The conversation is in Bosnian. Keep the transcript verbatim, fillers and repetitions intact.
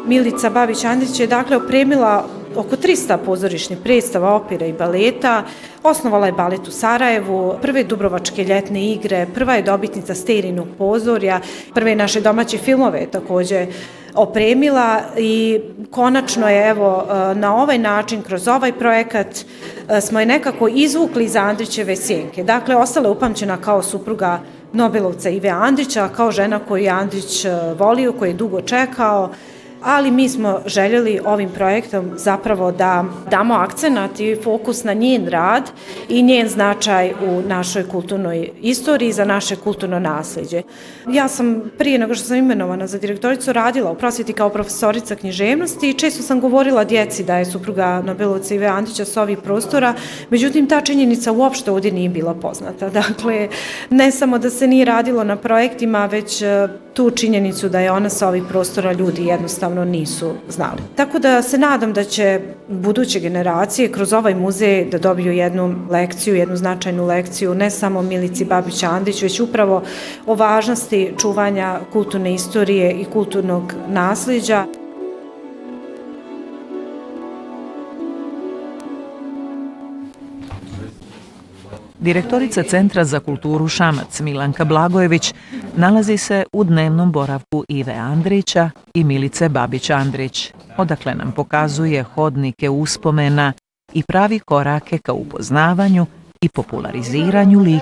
Milica Babić-Andrić je dakle opremila oko tristo pozorišnih predstava, opera i baleta. Osnovala je balet u Sarajevu, prve Dubrovačke ljetne igre, prva je dobitnica Sterinog pozorja, prve naše domaće filmove također opremila i konačno je evo na ovaj način, kroz ovaj projekat smo je nekako izvukli iz Andrićeve sjenke. Dakle, ostala je upamćena kao supruga Nobelovca Ive Andrića, kao žena koju je Andrić volio, koju je dugo čekao, ali mi smo željeli ovim projektom zapravo da damo akcenat i fokus na njen rad i njen značaj u našoj kulturnoj istoriji za naše kulturno nasljeđe. Ja sam prije nego što sam imenovana za direktoricu radila u prosvjeti kao profesorica književnosti i često sam govorila djeci da je supruga Nobelovca Ive Andrića s ovih prostora, međutim ta činjenica uopšte ovdje nije bila poznata. Dakle, ne samo da se nije radilo na projektima, već tu činjenicu da je ona sa ovih prostora ljudi jednostavno nisu znali. Tako da se nadam da će buduće generacije kroz ovaj muzej da dobiju jednu lekciju, jednu značajnu lekciju, ne samo Milici Babić-Andrić, već upravo o važnosti čuvanja kulturne istorije i kulturnog nasljeđa. Direktorica Centra za kulturu Šamac Milanka Blagojević nalazi se u dnevnom boravku Ive Andrića i Milice Babić-Andrić, odakle nam pokazuje hodnike uspomena i pravi korake ka upoznavanju i populariziranju lika